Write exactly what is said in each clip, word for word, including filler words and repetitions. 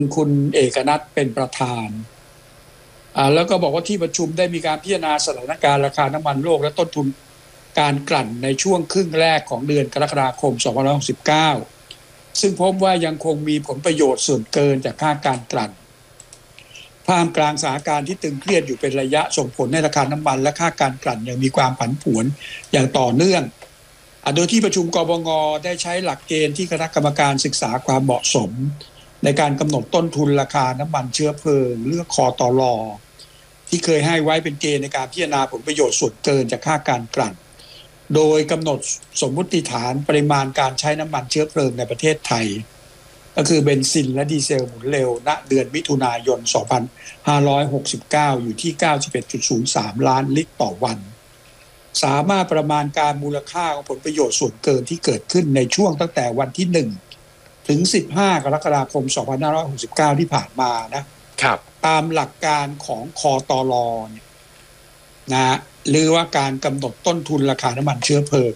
คุณเอกนัทเป็นประธานอ่าแล้วก็บอกว่าที่ประชุมได้มีการพิจารณาสถานการณ์ราคาน้ำมันโลกและต้นทุนการกลั่นในช่วงครึ่งแรกของเดือนกรกฎาคมสองพันห้าร้อยหกสิบเก้าซึ่งพบว่ายังคงมีผลประโยชน์ส่วนเกินจากค่าการกลั่นท่ามกลางสถานการณ์ที่ตึงเครียดอยู่เป็นระยะส่งผลให้ราคาน้ำมันและค่าการกลั่นยังมีความผันผวนอย่างต่อเนื่องโดยที่ประชุมกบง.ได้ใช้หลักเกณฑ์ที่คณะกรรมการศึกษาความเหมาะสมในการกำหนดต้นทุนราคาน้ำมันเชื้อเพลิงเลือกคอตล.ที่เคยให้ไว้เป็นเกณฑ์ในการพิจารณาผลประโยชน์ส่วนเกินจากค่าการกลั่นโดยกำหนดสมมุติฐานปริมาณการใช้น้ำมันเชื้อเพลิงในประเทศไทยก็คือเบนซินและดีเซลหมุนเร็วณเดือนมิถุนายนสองพันห้าร้อยหกสิบเก้าอยู่ที่ เก้าสิบเอ็ดจุดศูนย์สาม ล้านลิตรต่อวันสามารถประมาณการมูลค่าของผลประโยชน์ส่วนเกินที่เกิดขึ้นในช่วงตั้งแต่วันที่หนึ่งถึงสิบห้ากรกฎาคมสองพันห้าร้อยหกสิบเก้าที่ผ่านมานะครับตามหลักการของคตล.เนี่ยนะหรือว่าการกำหนดต้นทุนราคาน้ำมันเชื้อเพลิง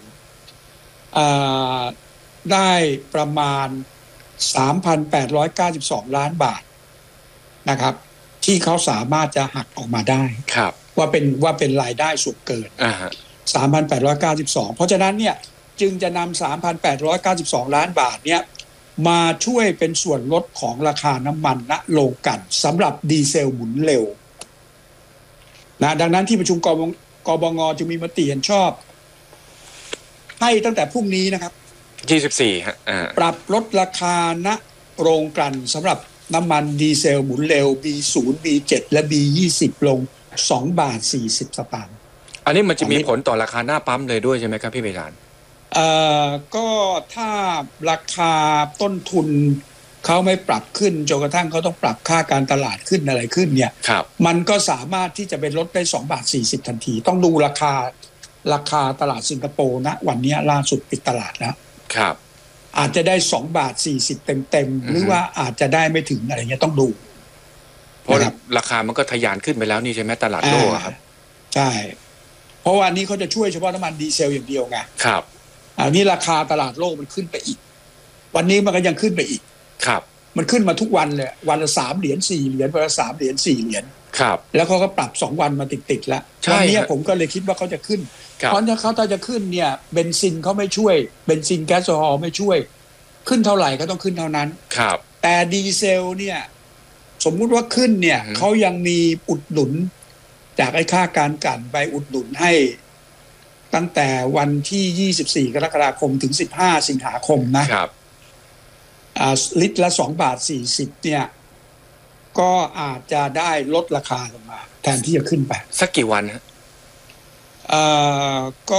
ได้ประมาณ สามพันแปดร้อยเก้าสิบสอง ล้านบาทนะครับที่เขาสามารถจะหักออกมาได้ว่าเป็นว่าเป็นรายได้ส่วนเกิน สามพันแปดร้อยเก้าสิบสอง เพราะฉะนั้นเนี่ยจึงจะนำ สามพันแปดร้อยเก้าสิบสอง ล้านบาทเนี่ยมาช่วยเป็นส่วนลดของราคาน้ำมันณโรงกลั่นสำหรับดีเซลหมุนเร็วนะดังนั้นที่ประชุมกบง.จึงมีมติเห็นชอบให้ตั้งแต่พรุ่งนี้นะครับยี่สิบสี่ฮะปรับลดราคาณโรงกลั่นสำหรับน้ำมันดีเซลหมุนเร็ว บี ศูนย์ บี เจ็ด และ บี ยี่สิบ ลงสองบาทสี่สิบสตางค์อันนี้มันจะมีผลต่อราคาหน้าปั๊มเลยด้วยใช่ไหมครับพี่เบญจน์เอ่อก็ถ้าราคาต้นทุนเขาไม่ปรับขึ้นจนกระทั่งเขาต้องปรับค่าการตลาดขึ้นอะไรขึ้นเนี่ยมันก็สามารถที่จะเป็นลดได้สองบาทสี่สิบทันทีต้องดูราคาราคาตลาดสิงคโปร์นะวันนี้ล่าสุดปิดตลาดแล้วครับอาจจะได้สองบาทสี่สิบเต็มๆหรือว่าอาจจะได้ไม่ถึงอะไรเงี้ยต้องดูเพราะราคามันก็ทะยานขึ้นไปแล้วนี่ใช่ไหมตลาดโลกครับใช่เพราะว่านี้เขาจะช่วยเฉพาะน้ำมันดีเซลอย่างเดียวไงครับอันนี้ราคาตลาดโลกมันขึ้นไปอีกวันนี้มันก็ยังขึ้นไปอีกครับมันขึ้นมาทุกวันเลยวันละสามเหรียญสี่เหรียญวันละสามเหรียญสี่เหรียญครับแล้วเขาก็ปรับสองวันมาติดๆแล้ววันนี้ผมก็เลยคิดว่าเขาจะขึ้นเพราะถ้าเขาถ้าจะขึ้นเนี่ยเบนซินเขาไม่ช่วยเบนซินแก๊สโซฮอล์ไม่ช่วยขึ้นเท่าไหร่ก็ต้องขึ้นเท่านั้นครับแต่ดีเซลเนี่ยสมมุติว่าขึ้นเนี่ยเขายังมีอุดหนุนจากไอ้ค่าการกลั่นไปอุดหนุนให้ตั้งแต่วันที่ยี่สิบสี่กรกฎาคมถึงสิบห้าสิงหาคมนะครับอ่าลิตรละสองบาทสี่สิบเนี่ยก็อาจจะได้ลดราคาลงมาแทนที่จะขึ้นไปสักกี่วันฮะเอ่อก็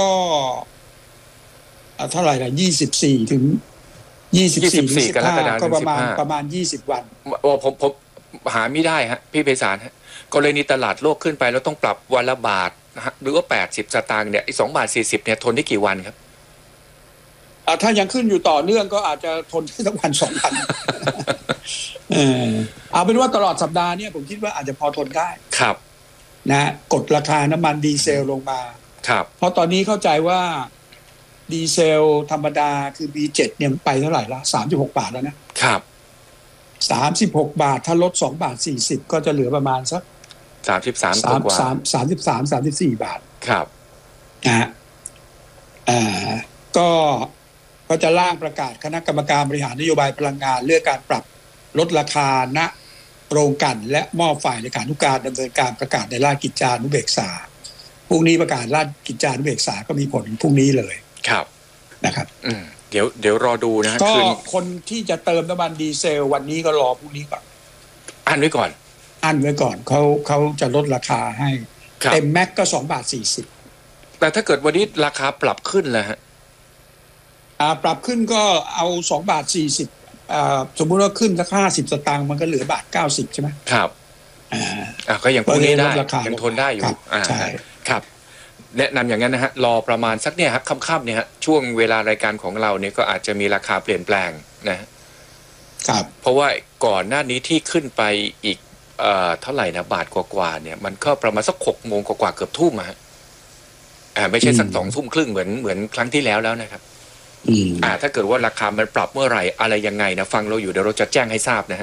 เท่าไหร่ล่ะยี่สิบสี่ถึงยี่สิบสี่กรกฎาคมก็ประมาณประมาณยี่สิบวันโอ้ผมผมหาไม่ได้ฮะพี่ไพศาลฮะกรณีตลาดโลกขึ้นไปแล้วต้องปรับวันละบาทนะฮะหรือว่าแปดสิบสตางค์เนี่ยไอ้สองบาทสี่สิบเนี่ยทนได้กี่วันครับอ่าถ้ายังขึ้นอยู่ต่อเนื่องก็อาจจะทนได้สักวันสองวันเออเอาเป็นว่าตลอดสัปดาห์เนี่ยผมคิดว่าอาจจะพอทนได้ครับนะกดราคาน้ำมันดีเซลลงมาครับเพราะตอนนี้เข้าใจว่าดีเซลธรรมดาคือ บี เจ็ด เนี่ยไปเท่าไหร่ละสามสิบหกบาทแล้วนะครับสามสิบหกบาทถ้าลดสองบาทสี่สิบก็จะเหลือประมาณสักสามสิบสามกว่าสามสิบสาม สามสิบสี่บาทครับนะฮะอ่าก็ก็จะร่างประกาศคณะกรรมการบริหารนโยบายพลังงานเรื่องการปรับลดราคาณโรงกลั่นและมอบฝ่ายเลขานุการดำเนินการประกาศในราชกิจจานุเบกษาพรุ่งนี้ประกาศราชกิจจานุเบกษาก็มีผลพรุ่งนี้เลยครับนะครับอืมเดี๋ยวเดี๋ยวรอดูนะก็คนที่จะเติมน้ำมันดีเซลวันนี้ก็รอพรุ่งนี้ก่อนอันไว้ก่อนอันไว้ก่อนเขาเขาจะลดราคาให้เต็มแม็กก็สองบาทสี่สิบแต่ถ้าเกิดวันนี้ราคาปรับขึ้นแล้วฮะอ่าปรับขึ้นก็เอาสองบาทสี่สิบอ่าสมมุติว่าขึ้นสักห้าสิบสตางค์มันก็เหลือบาทเก้าสิบใช่ไหมครับอ่าอ่าก็ยังพวกนี้ได้ยังทนได้อยู่อ่าใช่ครับแนะนำอย่างนั้นนะฮะรอประมาณสักเนี่ยฮะค่ำๆเนี่ยฮะช่วงเวลารายการของเราเนี่ยก็อาจจะมีราคาเปลี่ยนแปลงนะครับเพราะว่าก่อนหน้านี้ที่ขึ้นไปอีกเอ่อเท่าไหร่นะบาทกว่าๆเนี่ยมันก็ประมาณสักหกโมงกว่าๆเกือบทุ่มฮะอ่าไม่ใช่สักสองทุ่มครึ่งเหมือนเหมือนครั้งที่แล้วแล้วนะครับอ่าถ้าเกิดว่าราคามันปรับเมื่อไหร่อะไรยังไงนะฟังเราอยู่เดี๋ยวเราจะแจ้งให้ทราบนะฮะ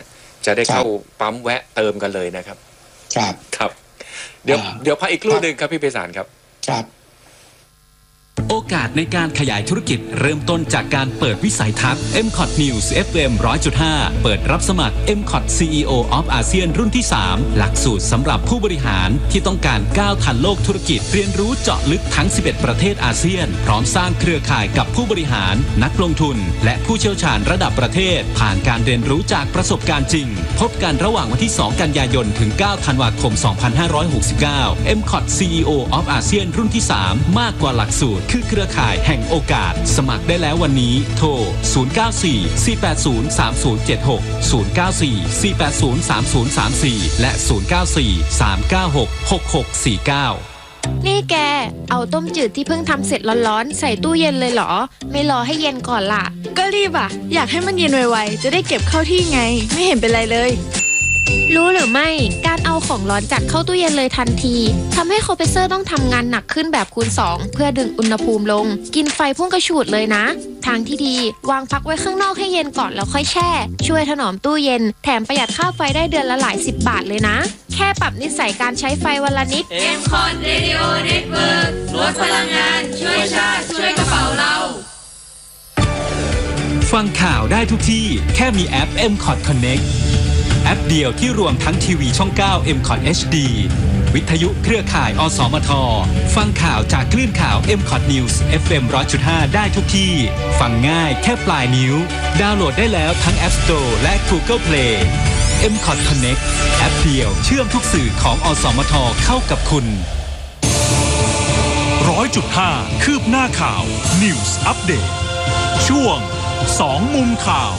จะได้เข้าปั๊มแวะเติมกันเลยนะครับครับครับเดี๋ยวเดี๋ยวพักอีกครู่หนึ่งครับพี่ไพศาลครับครับโอกาสในการขยายธุรกิจเริ่มต้นจากการเปิดวิสัยทัศน์ เอ็ม คอท News เอฟ เอ็ม หนึ่งร้อยจุดห้า เปิดรับสมัคร เอ็ม คอท ซี อี โอ of อาเซียนรุ่นที่ สาม หลักสูตรสำหรับผู้บริหารที่ต้องการก้าวทันโลกธุรกิจเรียนรู้เจาะลึกทั้ง สิบเอ็ด ประเทศอาเซียนพร้อมสร้างเครือข่ายกับผู้บริหารนักลงทุนและผู้เชี่ยวชาญระดับประเทศผ่านการเรียนรู้จากประสบการณ์จริงพบกันระหว่างวันที่ สอง กันยายนถึง เก้า ธันวาคม สองพันห้าร้อยหกสิบเก้า เอ็ม คอท ซี อี โอ of อาเซียนรุ่นที่ สาม มากกว่าหลักสูตรคือเครือข่ายแห่งโอกาสสมัครได้แล้ววันนี้โทรศูนย์ เก้า สี่ สี่ แปด ศูนย์ สาม ศูนย์ เจ็ด หก ศูนย์ เก้า สี่ สี่ แปด ศูนย์ สาม ศูนย์ สาม สี่ และศูนย์ เก้า สี่ สาม เก้า หก หก หก สี่ เก้านี่แกเอาต้มจืดที่เพิ่งทำเสร็จร้อนๆใส่ตู้เย็นเลยเหรอไม่รอให้เย็นก่อนล่ะก็รีบอ่ะอยากให้มันเย็นไวๆจะได้เก็บเข้าที่ไงไม่เห็นเป็นไรเลยรู้หรือไม่การเอาของร้อนจัดเข้าตู้เย็นเลยทันทีทำให้คอมเพรสเซอร์ต้องทำงานหนักขึ้นแบบคูณสองเพื่อดึงอุณหภูมิลงกินไฟพุ่งกระฉูดเลยนะทางที่ดีวางพักไว้ข้างนอกให้เย็นก่อนแล้วค่อยแช่ช่วยถนอมตู้เย็นแถมประหยัดค่าไฟได้เดือนละหลายสิบบาทเลยนะแค่ปรับนิสัยการใช้ไฟวันละนิดเอ็ม คอท Radio Network ลดพลังงานช่วยชาติช่วยกระเป๋าเราฟังข่าวได้ทุกที่แค่มีแอป เอ็ม คอท Connectแอปเดียวที่รวมทั้งทีวีช่อง เก้า เอ็ม คอท เอช ดี วิทยุเครือข่ายอสมทฟังข่าวจากคลื่นข่าว เอ็ม คอท News เอฟ เอ็ม หนึ่งร้อยจุดห้า ได้ทุกที่ฟังง่ายแค่ปลายนิ้วดาวน์โหลดได้แล้วทั้ง App Store และ Google Play เอ็ม คอท Connect แอปเดียวเชื่อมทุกสื่อของอสมทเข้ากับคุณหนึ่งร้อยจุดห้า คืบหน้าข่าว News Update ช่วงสองมุมข่าว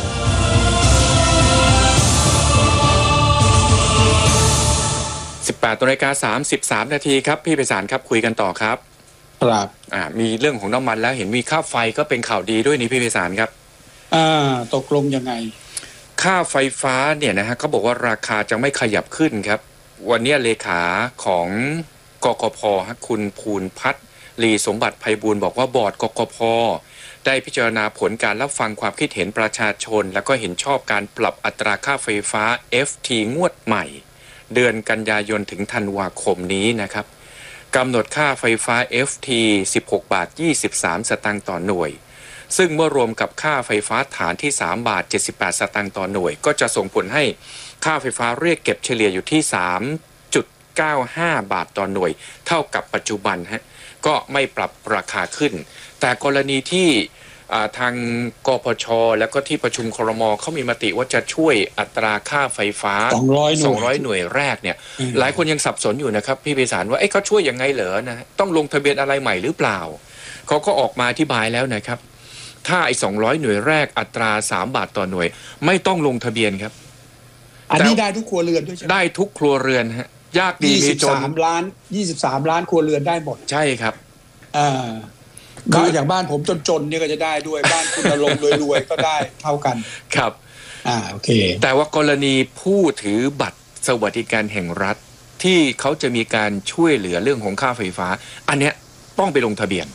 สิบแปดนาฬิกาสามสิบสามนาทีครับพี่ไพศาลครับคุยกันต่อครับครับอ่ามีเรื่องของน้ำมันแล้วเห็นมีค่าไฟก็เป็นข่าวดีด้วยนี่พี่ไพศาลครับอ่าตกลงยังไงค่าไฟฟ้าเนี่ยนะฮะเขาบอกว่าราคาจะไม่ขยับขึ้นครับวันนี้เลขาของกกพ.คุณภูลพัฒน์ลีสมบัติไพบูลย์บอกว่าบอร์ดกกพ.ได้พิจารณาผลการรับฟังความคิดเห็นประชาชนแล้วก็เห็นชอบการปรับอัตราค่าไฟฟ้า เอฟ ที งวดใหม่เดือนกันยายนถึงธันวาคมนี้นะครับกำหนดค่าไฟฟ้า เอฟ ที สิบหกบาทยี่สิบสามสตางค์ต่อหน่วยซึ่งเมื่อรวมกับค่าไฟฟ้าฐานที่สามบาทเจ็ดสิบแปดสตางค์ต่อหน่วยก็จะส่งผลให้ค่าไฟฟ้าเรียกเก็บเฉลี่ยอยู่ที่ สามจุดเก้าห้า บาทต่อหน่วยเท่ากับปัจจุบันฮะก็ไม่ปรับราคาขึ้นแต่กรณีที่ทางกปช.แล้วก็ที่ประชุมครม.เขามีมติว่าจะช่วยอัตราค่าไฟฟ้าสองร้อยหน่วยแรกเนี่ยหลายคนยังสับสนอยู่นะครับพี่ไพศาลว่าเอ๊ะเขาช่วยยังไงเหรอนะต้องลงทะเบียนอะไรใหม่หรือเปล่าเขาก็ออกมาอธิบายแล้วนะครับถ้าไอ้สองร้อยหน่วยแรกอัตราสามบาทต่อหน่วยไม่ต้องลงทะเบียนครับอันนี้ได้ทุกครัวเรือนด้วยใช่ไหมได้ทุกครัวเรือนฮะยากดีมีจนยี่สิบสามล้านยี่สิบสามล้านครัวเรือนได้หมดใช่ครับอ่าคืออย่างบ้านผมจนๆเนี่ยก็จะได้ด้วยบ้านคุณอารมณ์รวยๆก็ได้เท่ากันครับอ่าโอเคแต่ว่ากรณีผู้ถือบัตรสวัสดิการแห่งรัฐที่เขาจะมีการช่วยเหลือเรื่องของค่าไฟฟ้าอันเนี้ยต้องไปลงทะเบียน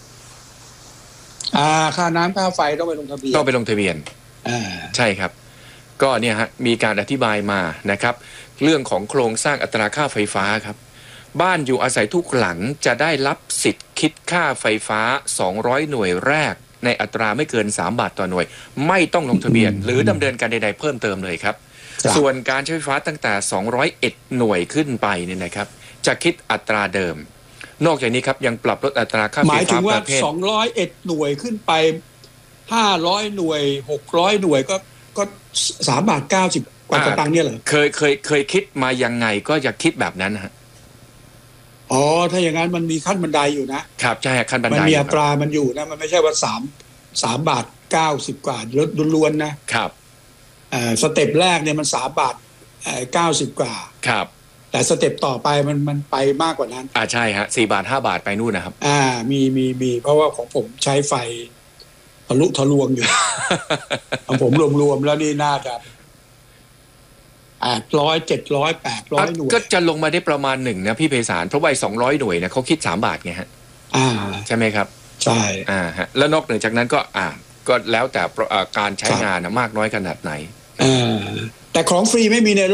อ่าค่าน้ำค่าไฟต้องไปลงทะเบียนต้องไปลงทะเบียนอ่าใช่ครับก็เนี่ยฮะมีการอธิบายมานะครับเรื่องของโครงสร้างอัตราค่าไฟฟ้าครับบ้านอยู่อาศัยทุกหลังจะได้รับสิทธิ์คิดค่าไฟฟ้าสองร้อยหน่วยแรกในอัตราไม่เกินสามบาทต่อหน่วยไม่ต้องลงทะเบียนหรือดำเนินการใดๆเพิ่มเติมเลยครับส่วนการใช้ไฟฟ้าตั้งแต่สองร้อยเอ็ดหน่วยขึ้นไปเนี่ยนะครับจะคิดอัตราเดิมนอกจากนี้ครับยังปรับลดอัตราค่าไฟฟ้าหมายถึงว่าสองร้อยเอ็ดหน่วยขึ้นไปห้าร้อยหน่วยหกร้อยหน่วยก็ก็สามบาทเก้าสิบกว่าสตางค์เนี่ยเหรอเคยเคยเคยคิดมายังไงก็จะคิดแบบนั้นฮะอ๋อถ้าอย่างนั้นมันมีขั้นบันไดอยู่นะครับใช่ขั้นบันไดมันมีอัตรามันอยู่นะมันไม่ใช่ว่าสามสามบาทเก้าสิบกว่าล้วนๆนะครับเอ่อสเต็ปแรกเนี่ยมันสามบาทเอ่อเก้าสิบกว่าครับแต่สเต็ปต่อไปมันมันไปมากกว่านั้นอ่าใช่ฮะสี่บาทห้าบาทไปนู่นนะครับอ่ามีมีมีเพราะว่าของผมใช้ไฟทะลุทะลวงอยู่ ของผมรวมๆแล้วนี่น่าจะแปดร้อยเจ็ดร้อยแปดร้อยหน่วยก็จะลงมาได้ประมาณหนึ่งนะพี่ไพศาลเพราะว่าสองร้อยหน่วยเนี่ยเขาคิดสามบาทไงฮะอ่าใช่ไหมครับใช่อ่าฮะแล้วนอกเหนือจากนั้นก็อ่าก็แล้วแต่การใช้งานนะมากน้อยขนาดไหนอ่าแต่ของฟรีไม่มีใน